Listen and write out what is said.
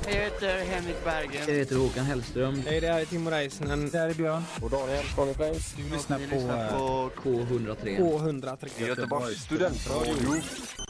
Jag heter Henrik Bergen. Jag heter Håkan Hellström. Hej, det här är Timo Reisnen. Det här är Björn. Och Daniel från Flames. Du lyssnar på K103. K103. Göteborgs studentradio.